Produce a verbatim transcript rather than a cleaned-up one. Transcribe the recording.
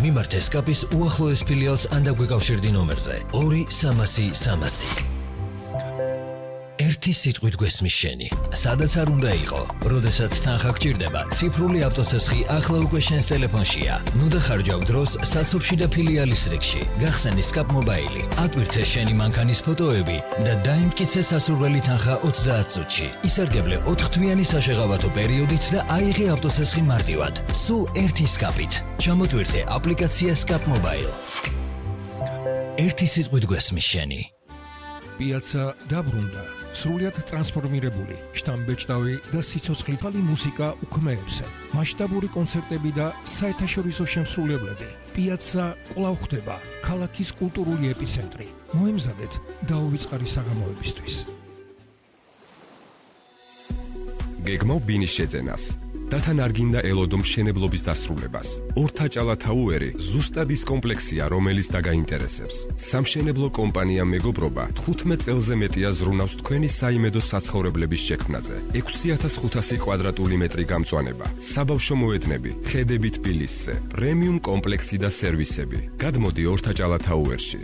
მიმართე სკაპის უახლოეს ფილიალს ან დაგვეკავშირდი ნომერზე ორი სამასი სამასი. ერთი სიტყვით გვესმის შენი, სადაც არ უნდა იყო, როდესაც თანხა გჭირდება, ციფრული ავტოსესხი ახლა უკვე შენს ტელეფონშია. ნუ დახარჯავ დროს საცობში და ფილიალის რიგში. გახსენი სკაპ მობაილი, ატვირთე შენი მანქანის ფოტოები და დაიმტკიცე სასურველი თანხა ოცდაათ წუთში. ისარგებლე ოთხთვიანი საშეღავათო პერიოდით და აიღე ავტოსესხი მარტივად. სულ ერთი სკაპით. ჩამოტვირთე აპლიკაცია სკაპ მობაილ. ერთი სიტყვით გვესმის შენი. პიაცა დაბრუნდა. სრულიად ტრანსფორმირებული, შთამბეჭდავი და სიცოცხლითალი მუსიკა უქმეებზე. მასშტაბური კონცერტები და საერთაშორისო შემსრულებლები. პიაცა კვლავ ხდება ქალაქის კულტურული ეპიცენტრი. მოემზადეთ დაუვიწყარი საღამოებისთვის. გეგმავ ბინის შეძენას. დათან არ გინდა ელოდო მშენებლობის დასრულებას. ორთაჭალა თაუერი ზუსტად ის კომპლექსია, რომელიც დაგაინტერესებს. სამშენებლო კომპანია მეგობრობა თხუთმეტ წელზე მეტია ზრუნავს თქვენი საიმედო საცხოვრებლების შექმნაზე. ექვსი ათას ხუთასი კვადრატული მეტრი გამწვანება, საბავშვო მოედნები, ხედები თბილისზე, პრემიუმ კომპლექსი და სერვისები. გადმოდი ორთაჭალა თაუერში.